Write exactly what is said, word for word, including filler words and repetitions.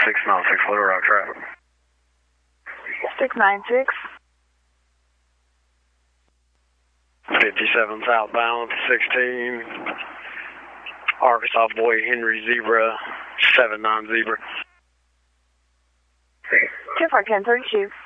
six nine six, Little Rock traffic. six nine six. fifty-seven southbound, sixteen. Arkansas Boy Henry Zebra, seven nine Zebra. two four ten thirty-two.